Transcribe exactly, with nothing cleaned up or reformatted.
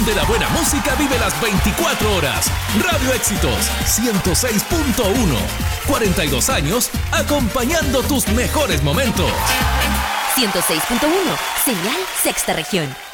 donde la buena música vive las veinticuatro horas. Radio Éxitos ciento seis punto uno. cuarenta y dos años acompañando tus mejores momentos. ciento seis punto uno, señal Sexta Región.